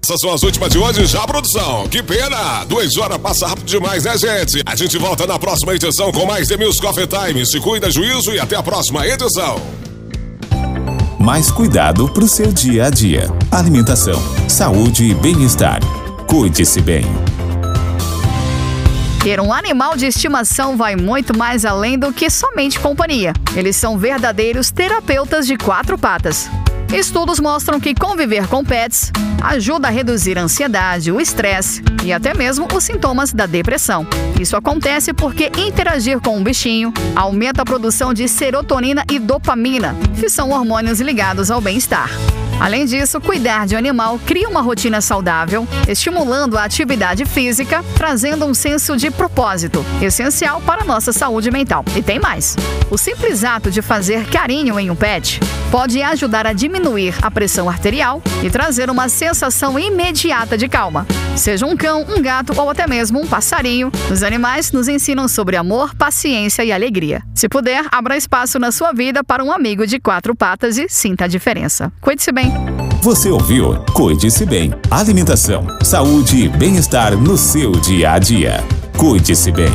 Essas são as últimas de hoje já, produção. Que pena! 2 horas passa rápido demais, né, gente? A gente volta na próxima edição com mais The Mills Coffee Time. Se cuida, juízo e até a próxima edição. Mais cuidado pro seu dia a dia. Alimentação, saúde e bem-estar. Cuide-se bem. Ter um animal de estimação vai muito mais além do que somente companhia. Eles são verdadeiros terapeutas de 4 patas. Estudos mostram que conviver com pets ajuda a reduzir a ansiedade, o estresse e até mesmo os sintomas da depressão. Isso acontece porque interagir com um bichinho aumenta a produção de serotonina e dopamina, que são hormônios ligados ao bem-estar. Além disso, cuidar de um animal cria uma rotina saudável, estimulando a atividade física, trazendo um senso de propósito, essencial para a nossa saúde mental. E tem mais. O simples ato de fazer carinho em um pet pode ajudar a diminuir a pressão arterial e trazer uma sensação imediata de calma. Seja um cão, um gato ou até mesmo um passarinho, os animais nos ensinam sobre amor, paciência e alegria. Se puder, abra espaço na sua vida para um amigo de 4 patas e sinta a diferença. Cuide-se bem. Você ouviu? Cuide-se bem. Alimentação, saúde e bem-estar no seu dia a dia. Cuide-se bem.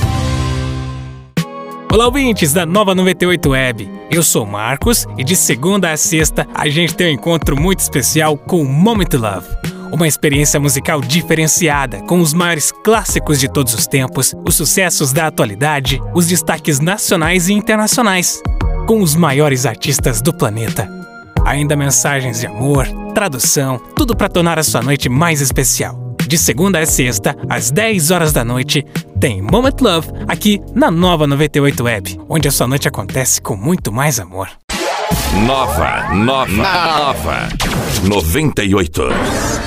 Olá, ouvintes da Nova 98 Web. Eu sou Marcos e de segunda a sexta a gente tem um encontro muito especial com o Moment Love. Uma experiência musical diferenciada, com os maiores clássicos de todos os tempos, os sucessos da atualidade, os destaques nacionais e internacionais, com os maiores artistas do planeta. Ainda mensagens de amor, tradução, tudo para tornar a sua noite mais especial. De segunda a sexta, às 10 horas da noite, tem Moment Love aqui na Nova 98 Web, onde a sua noite acontece com muito mais amor. Nova 98.